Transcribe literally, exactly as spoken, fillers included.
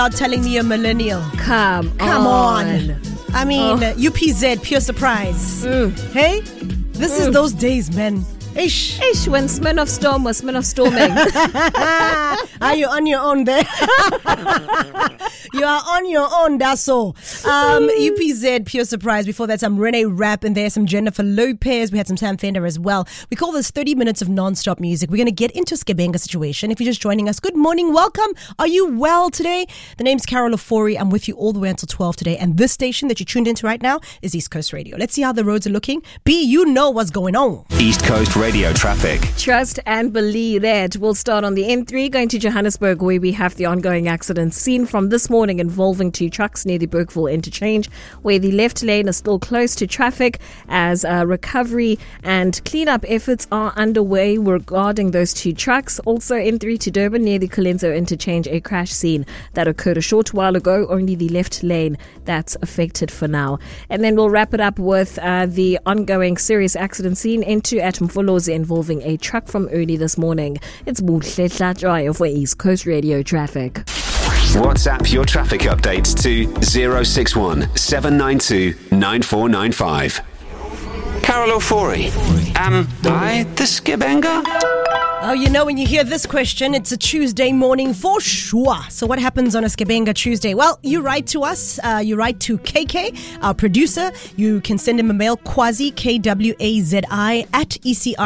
Out telling me you're millennial. Come, Come on. on. I mean, Oh. U P Z, pure surprise. Mm. Hey, this Mm. is those days, man. Ish. Ish, when Smirnoff Storm was Smirnoff Storming. Are you on your own there? You are on your own, that's all. Um, U P Z, pure surprise. Before that, some Renee Rapp in there, some Jennifer Lopez. We had some Sam Fender as well. We call this thirty minutes of non-stop music. We're going to get into a Skebenga situation. If you're just joining us, good morning, welcome. Are you well today? The name's Carol Ofori. I'm with you all the way until twelve today. And this station that you tuned into right now is East Coast Radio. Let's see how the roads are looking. B, you know what's going on. East Coast Radio traffic. Trust and believe that. We'll start on the N three going to Johannesburg, where we have the ongoing accident seen from this morning involving two trucks near the Bergville interchange, where the left lane is still close to traffic as uh, recovery and cleanup efforts are underway regarding those two trucks. Also N three to Durban near the Colenso interchange, a crash scene that occurred a short while ago, only the left lane that's affected for now. And then we'll wrap it up with uh, the ongoing serious accident scene into at Mfolozi involving a truck from early this morning. It's Buhle Tlatswayo for East Coast Radio traffic. WhatsApp your traffic updates to zero six one seven nine two nine four nine five. Carol Ofori. Am I the Skebenga? Oh, you know, when you hear this question, it's a Tuesday morning for sure. So what happens on a Skebenga Tuesday? Well, you write to us. Uh, you write to K K, our producer. You can send him a mail, Kwazi, K W A Z I, at E C R.